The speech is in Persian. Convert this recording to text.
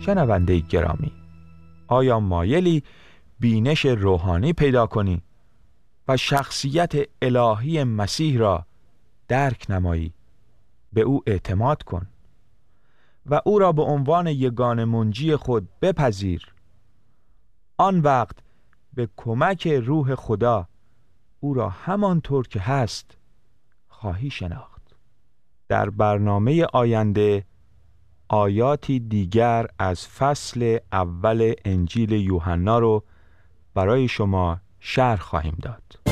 شنونده گرامی، آیا مایلی بینش روحانی پیدا کنی و شخصیت الهی مسیح را درک نمایی؟ به او اعتماد کن و او را به عنوان یگانه منجی خود بپذیر. آن وقت به کمک روح خدا او را همانطور که هست خواهی شناخت. در برنامه آینده آیاتی دیگر از فصل اول انجیل یوحنا رو برای شما شرح خواهیم داد.